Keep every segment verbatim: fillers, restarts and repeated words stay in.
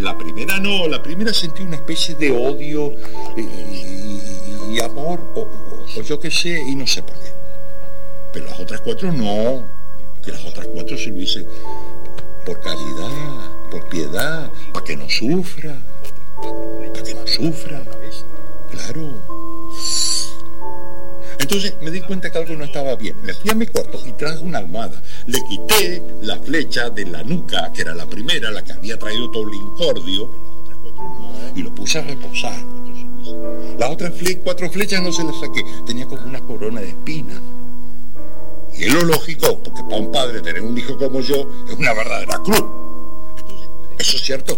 La primera no, la primera sentí una especie de odio y, y, y amor, o, o, o yo qué sé, y no sé por qué. Pero las otras cuatro no, que las otras cuatro se lo hice por caridad, por piedad, para que no sufra, para que no sufra, claro. Entonces me di cuenta que algo no estaba bien. Me fui a mi cuarto y traje una almohada. Le quité la flecha de la nuca, que era la primera, la que había traído todo el incordio, y lo puse a reposar. Las otras fle- cuatro flechas no se las saqué. Tenía como una corona de espinas. Y es lo lógico, porque para un padre tener un hijo como yo es una verdadera cruz. ¿Eso es cierto?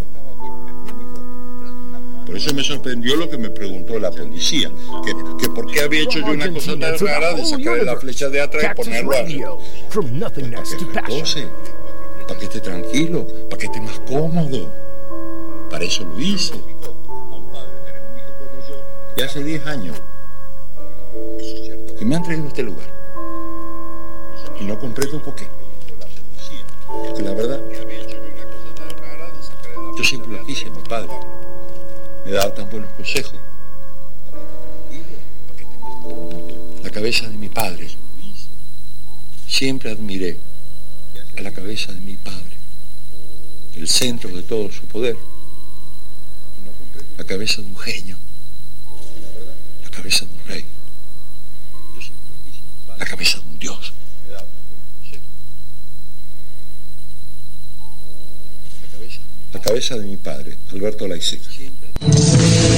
Por eso me sorprendió lo que me preguntó la policía, que, que por qué había hecho yo una cosa tan rara de sacarle la flecha de atrás y ponerlo así. Para que repose, para que esté tranquilo, para que esté más cómodo. Para eso lo hice. Y hace diez años que me han traído a este lugar. Y no comprendo por qué. Porque la verdad, yo siempre lo quise, mi padre. Me daba tan buenos consejos. La cabeza de mi padre. Siempre admiré a la cabeza de mi padre, el centro de todo su poder. La cabeza de un genio. La cabeza de un rey. La cabeza de un dios. La cabeza de mi padre, Alberto Laiseca.